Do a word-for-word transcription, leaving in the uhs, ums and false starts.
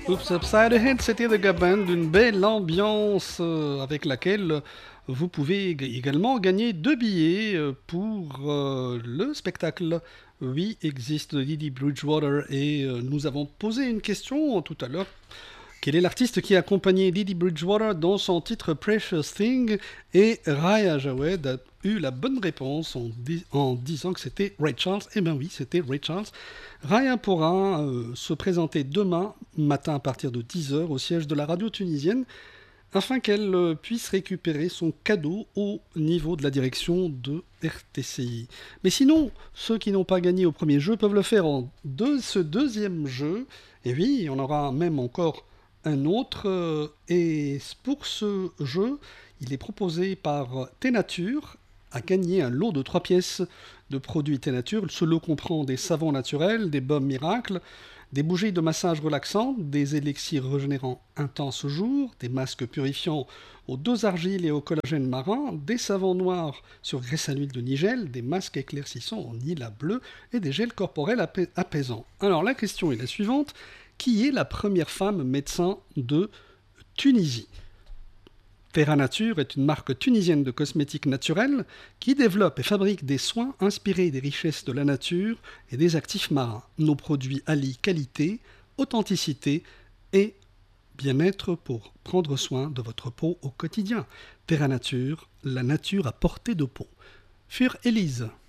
Oops Upside Ahead, c'était The Gaband, d'une belle ambiance euh, avec laquelle vous pouvez g- également gagner deux billets euh, pour euh, le spectacle. Oui, existe Lady Bridgewater et euh, nous avons posé une question tout à l'heure. Quel est l'artiste qui a accompagné Lady Bridgewater dans son titre Precious Thing? Et Raya Jawed a eu la bonne réponse en, di- en disant que c'était Ray Charles. Eh bien oui, c'était Ray Charles. Raya pourra euh, se présenter demain matin à partir de dix heures au siège de la radio tunisienne afin qu'elle euh, puisse récupérer son cadeau au niveau de la direction de R T C I. Mais sinon, ceux qui n'ont pas gagné au premier jeu peuvent le faire en deux, ce deuxième jeu. Et oui, on aura même encore un autre. euh, Et pour ce jeu, il est proposé par T-Nature à gagner un lot de trois pièces de produits T-Nature. Ce lot comprend des savons naturels, des baumes miracles, des bougies de massage relaxantes, des élixirs régénérants intenses au jour, des masques purifiants aux deux argiles et au collagène marin, des savons noirs sur graisse à l'huile de nigel, des masques éclaircissants en lilas bleu et des gels corporels apais- apaisants. Alors la question est la suivante. Qui est la première femme médecin de Tunisie? Terra Nature est une marque tunisienne de cosmétiques naturels qui développe et fabrique des soins inspirés des richesses de la nature et des actifs marins. Nos produits allient qualité, authenticité et bien-être pour prendre soin de votre peau au quotidien. Terra Nature, la nature à portée de peau. Fur Elise.